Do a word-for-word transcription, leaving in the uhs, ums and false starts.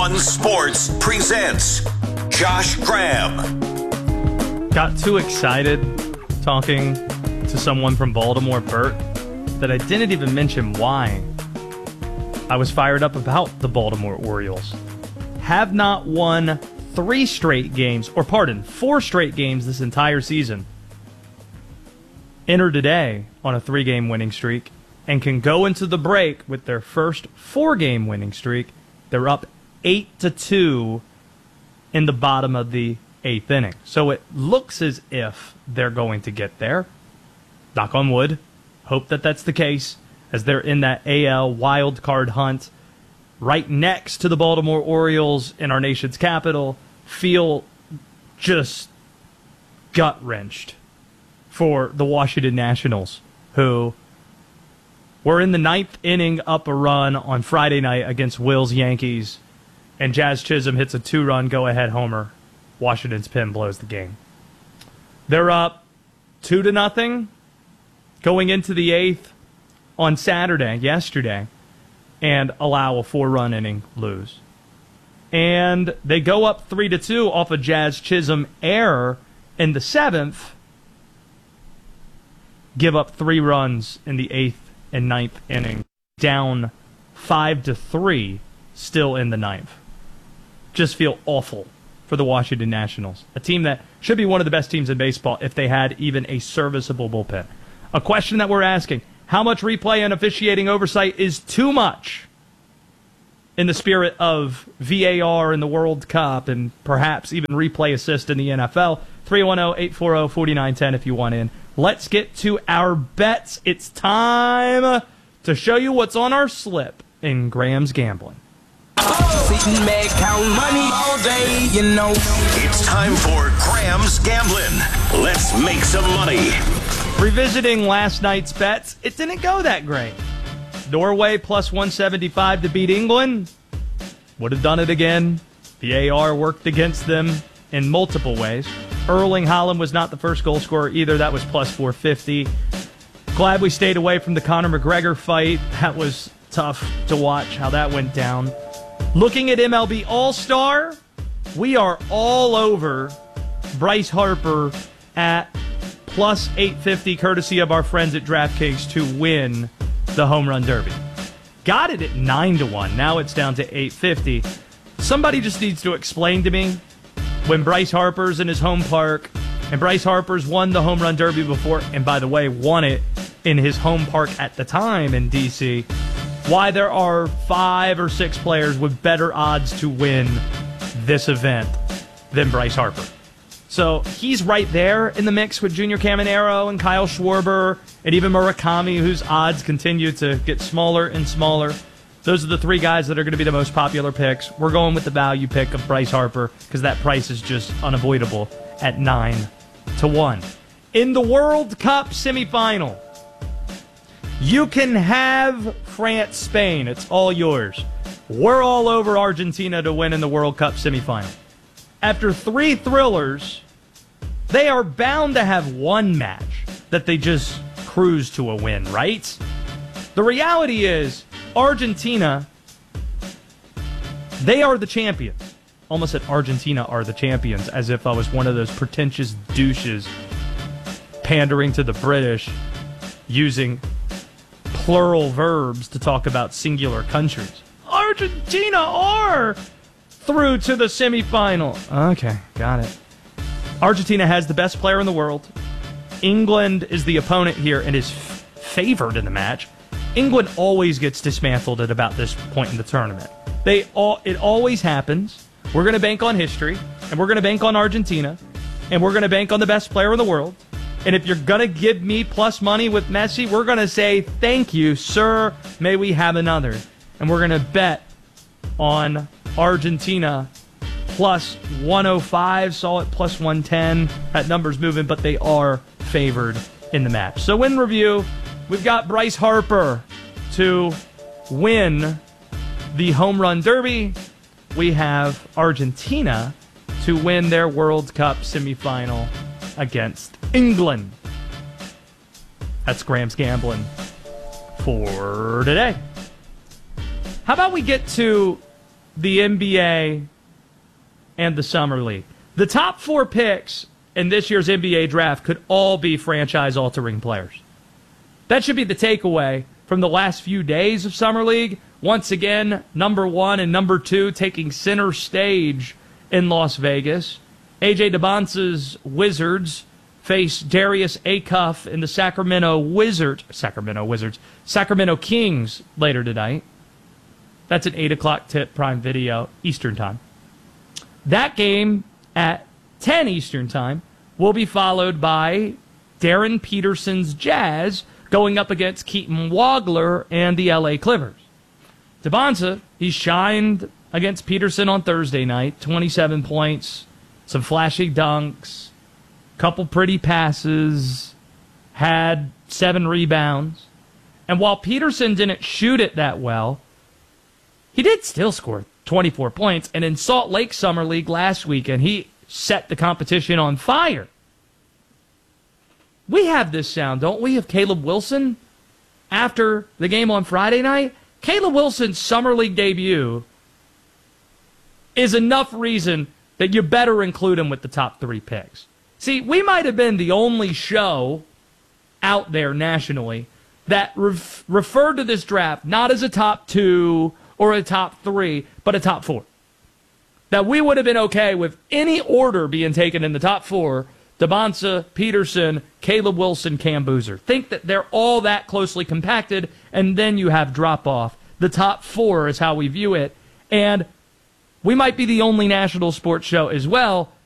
One Sports presents Josh Graham. Got too excited talking to someone from Baltimore, Bert, that I didn't even mention why I was fired up about the Baltimore Orioles. Have not won three straight games, or pardon, four straight games this entire season. Enter today on a three-game winning streak and can go into the break with their first four-game winning streak. They're up eight to two in the bottom of the eighth inning. So it looks as if they're going to get there. Knock on wood. Hope that that's the case, as they're in that A L wild card hunt right next to the Baltimore Orioles in our nation's capital. Feel just gut-wrenched for the Washington Nationals, who were in the ninth inning up a run on Friday night against Will's Yankees, and Jazz Chisholm hits a two-run go-ahead homer. Washington's pen blows the game. They're up two to nothing going into the eighth on Saturday, yesterday, and allow a four-run inning lose. And they go up three to two off a Jazz Chisholm error in the seventh, give up three runs in the eighth and ninth inning, down five to three, still in the ninth. Just feel awful for the Washington Nationals, a team that should be one of the best teams in baseball if they had even a serviceable bullpen. A question that we're asking: how much replay and officiating oversight is too much in the spirit of V A R in the World Cup and perhaps even replay assist in the N F L? three one zero, eight four zero, four nine one zero if you want in. Let's get to our bets. It's time to show you what's on our slip in Graham's Gambling. Sitting back, count money all day, you know. It's time for Graham's Gambling. Let's make some money. Revisiting last night's bets, it didn't go that great. Norway plus one seventy-five to beat England. Would have done it again. The A R worked against them in multiple ways. Erling Haaland was not the first goal scorer either. That was plus four fifty. Glad we stayed away from the Conor McGregor fight. That was tough to watch how that went down. Looking at M L B All-Star, we are all over Bryce Harper at plus eight fifty, courtesy of our friends at DraftKings, to win the Home Run Derby. Got it at nine to one. Now it's down to eight fifty. Somebody just needs to explain to me, when Bryce Harper's in his home park, and Bryce Harper's won the Home Run Derby before, and by the way, won it in his home park at the time in D C, why there are five or six players with better odds to win this event than Bryce Harper. So he's right there in the mix with Junior Caminero and Kyle Schwarber and even Murakami, whose odds continue to get smaller and smaller. Those are the three guys that are going to be the most popular picks. We're going with the value pick of Bryce Harper because that price is just unavoidable at nine to one. In the World Cup semifinal, you can have France, Spain. It's all yours. We're all over Argentina to win in the World Cup semifinal. After three thrillers, they are bound to have one match that they just cruise to a win, right? The reality is, Argentina, they are the champions. Almost said Argentina are the champions, as if I was one of those pretentious douches pandering to the British, using plural verbs to talk about singular countries. Argentina are through to the semifinal. Okay, got it. Argentina has the best player in the world. England is the opponent here and is f- favored in the match. England always gets dismantled at about this point in the tournament. They all, it always happens. We're going to bank on history, and we're going to bank on Argentina, and we're going to bank on the best player in the world. And if you're going to give me plus money with Messi, we're going to say, thank you, sir. May we have another. And we're going to bet on Argentina plus one oh five. Saw it plus one ten. That number's moving, but they are favored in the match. So in review, we've got Bryce Harper to win the Home Run Derby. We have Argentina to win their World Cup semifinal against England. That's Graham's Gambling for today. How about we get to the N B A, and the Summer League. The top four picks in this year's N B A draft could all be franchise-altering players. That should be the takeaway from the last few days of Summer League. Once again, number one and number two taking center stage in Las Vegas. A J Debonce's Wizards face Darius Acuff in the Sacramento Wizards, Sacramento Wizards, Sacramento Kings later tonight. That's an eight o'clock tip, Prime Video, Eastern Time. That game at ten Eastern Time will be followed by Darren Peterson's Jazz going up against Keaton Wagler and the L A Clippers. Debonce, he shined against Peterson on Thursday night, twenty-seven points, some flashy dunks, couple pretty passes, had seven rebounds. And while Peterson didn't shoot it that well, he did still score twenty-four points. And in Salt Lake Summer League last weekend, he set the competition on fire. We have this sound, don't we, of Caleb Wilson after the game on Friday night? Caleb Wilson's Summer League debut is enough reason that you better include him with the top three picks. See, we might have been the only show out there nationally that ref- referred to this draft not as a top two or a top three, but a top four. That we would have been okay with any order being taken in the top four: Debonce, Peterson, Caleb Wilson, Cam Boozer. Think that they're all that closely compacted, and then you have drop-off. The top four is how we view it. And we might be the only national sports show as well